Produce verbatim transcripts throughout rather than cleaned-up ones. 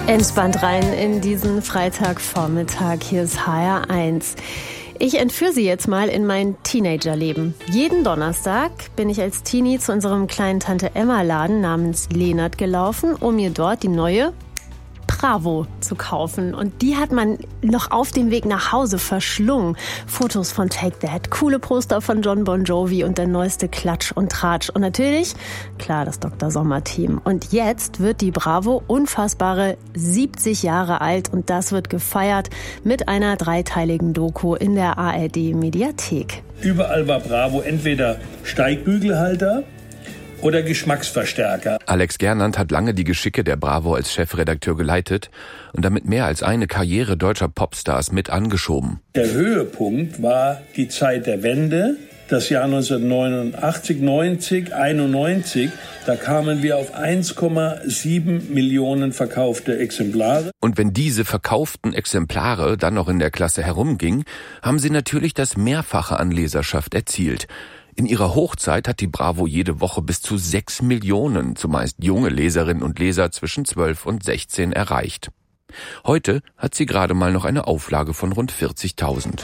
Entspannt rein in diesen Freitagvormittag. Hier ist H R eins. Ich entführe Sie jetzt mal in mein Teenagerleben. Jeden Donnerstag bin ich als Teenie zu unserem kleinen Tante-Emma-Laden namens Lehnert gelaufen, um mir dort die neue Bravo zu kaufen. Und die hat man noch auf dem Weg nach Hause verschlungen. Fotos von Take That, coole Poster von John Bon Jovi und der neueste Klatsch und Tratsch. Und natürlich, klar, das Doktor Sommer-Team. Und jetzt wird die Bravo unfassbare siebzig Jahre alt. Und das wird gefeiert mit einer dreiteiligen Doku in der A R D-Mediathek. Überall war Bravo entweder Steigbügelhalter oder Geschmacksverstärker. Alex Gernand hat lange die Geschicke der Bravo als Chefredakteur geleitet und damit mehr als eine Karriere deutscher Popstars mit angeschoben. Der Höhepunkt war die Zeit der Wende, das Jahr neunzehnhundertneunundachtzig, neunzig, einundneunzig. Da kamen wir auf eins Komma sieben Millionen verkaufte Exemplare. Und wenn diese verkauften Exemplare dann noch in der Klasse herumgingen, haben sie natürlich das Mehrfache an Leserschaft erzielt. In ihrer Hochzeit hat die Bravo jede Woche bis zu sechs Millionen, zumeist junge Leserinnen und Leser zwischen zwölf und sechzehn erreicht. Heute hat sie gerade mal noch eine Auflage von rund vierzigtausend.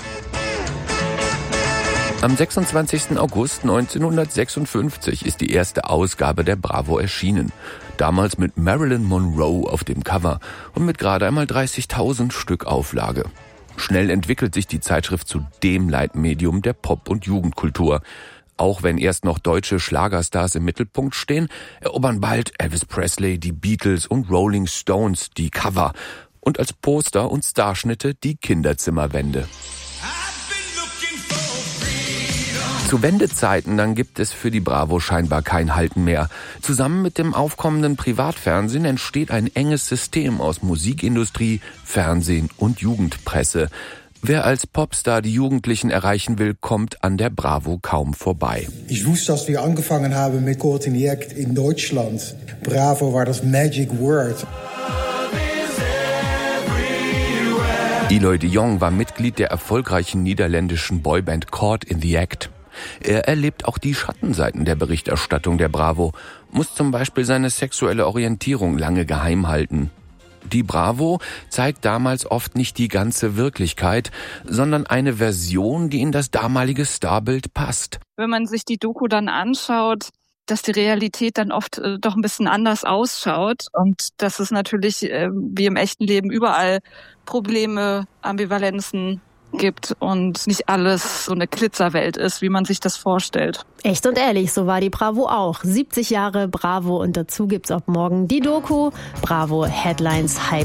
Am sechsundzwanzigsten August neunzehnhundertsechsundfünfzig ist die erste Ausgabe der Bravo erschienen. Damals mit Marilyn Monroe auf dem Cover und mit gerade einmal dreißigtausend Stück Auflage. Schnell entwickelt sich die Zeitschrift zu dem Leitmedium der Pop- und Jugendkultur. Auch wenn erst noch deutsche Schlagerstars im Mittelpunkt stehen, erobern bald Elvis Presley, die Beatles und Rolling Stones die Cover und als Poster und Starschnitte die Kinderzimmerwände. Zu Wendezeiten, dann gibt es für die Bravo scheinbar kein Halten mehr. Zusammen mit dem aufkommenden Privatfernsehen entsteht ein enges System aus Musikindustrie, Fernsehen und Jugendpresse. Wer als Popstar die Jugendlichen erreichen will, kommt an der Bravo kaum vorbei. Ich wusste, dass wir angefangen haben mit Courtney-Act in Deutschland. Bravo war das Magic Word. Eloy de Jong war Mitglied der erfolgreichen niederländischen Boyband Caught in the Act. Er erlebt auch die Schattenseiten der Berichterstattung der Bravo, muss zum Beispiel seine sexuelle Orientierung lange geheim halten. Die Bravo zeigt damals oft nicht die ganze Wirklichkeit, sondern eine Version, die in das damalige Starbild passt. Wenn man sich die Doku dann anschaut, dass die Realität dann oft äh, doch ein bisschen anders ausschaut und dass es natürlich äh, wie im echten Leben überall Probleme, Ambivalenzen gibt und nicht alles so eine Glitzerwelt ist, wie man sich das vorstellt. Echt und ehrlich, so war die Bravo auch. siebzig Jahre Bravo und dazu gibt's ab morgen die Doku Bravo Headlines Hype